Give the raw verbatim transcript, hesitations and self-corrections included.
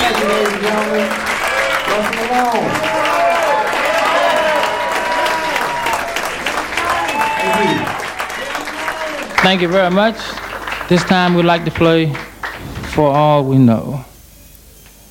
Thank you, ladies and gentlemen. Welcome along. Thank you. Thank you very much. This time we'd like to play For All We Know.